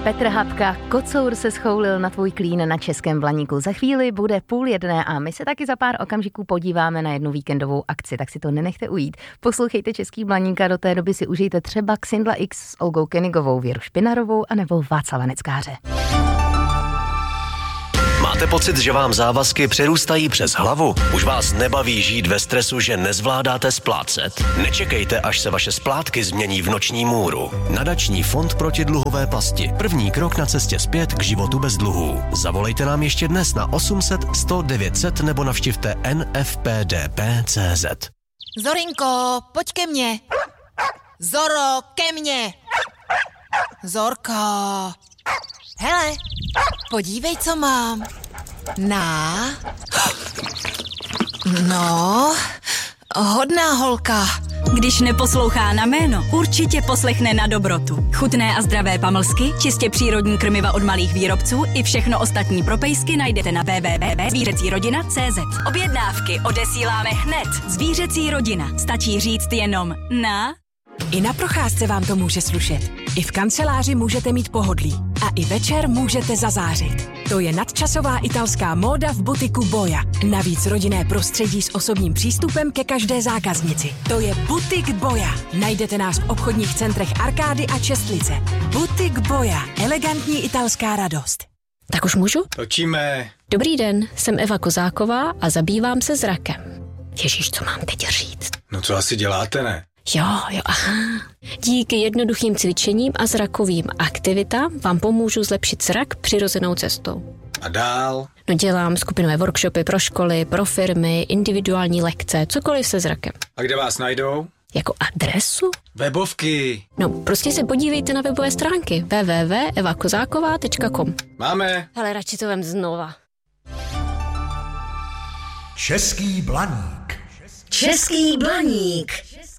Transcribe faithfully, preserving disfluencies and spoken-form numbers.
Petr Hapka, kocour se schoulil na tvůj klín na Českém Blaníku. Za chvíli bude půl jedné a my se taky za pár okamžiků podíváme na jednu víkendovou akci, tak si to nenechte ujít. Poslouchejte Český Blaník a do té doby si užijte třeba Xindla X s Olgou Kenigovou, Věru Špinarovou anebo Václava Neckáře. Máte pocit, že vám závazky přerůstají přes hlavu? Už vás nebaví žít ve stresu, že nezvládáte splácet? Nečekejte, až se vaše splátky změní v noční můru. Nadační fond proti dluhové pasti. První krok na cestě zpět k životu bez dluhů. Zavolejte nám ještě dnes na osm set sto devět set nebo navštivte n f p d p tečka c z. Zorinko, pojď ke mně. Zoro, ke mně. Zorko. Hele, podívej, co mám. Na. No, hodná holka. Když neposlouchá na jméno, určitě poslechne na dobrotu. Chutné a zdravé pamlsky, čistě přírodní krmiva od malých výrobců i všechno ostatní pro pejsky najdete na w w w tečka zvířecí rodina tečka c z. Objednávky odesíláme hned. Zvířecí rodina. Stačí říct jenom na... I na procházce vám to může slušet. I v kanceláři můžete mít pohodlí. A i večer můžete zazářit. To je nadčasová italská móda v butiku Boja. Navíc rodinné prostředí s osobním přístupem ke každé zákaznici. To je butik Boja. Najdete nás v obchodních centrech Arkády a Čestlice. Butik Boja. Elegantní italská radost. Tak už můžu? Točíme. Dobrý den, jsem Eva Kozáková a zabývám se zrakem. Ježíš, co mám teď říct? No co asi děláte, ne? Jo, jo, aha. Díky jednoduchým cvičením a zrakovým aktivitám vám pomůžu zlepšit zrak přirozenou cestou. A dál? No dělám skupinové workshopy pro školy, pro firmy, individuální lekce, cokoliv se zrakem. A kde vás najdou? Jako adresu? Webovky. No, prostě se podívejte na webové stránky w w w tečka eva kozáková tečka com. Máme. Hele, radši to vem znova. Český Blaník. Český Blaník.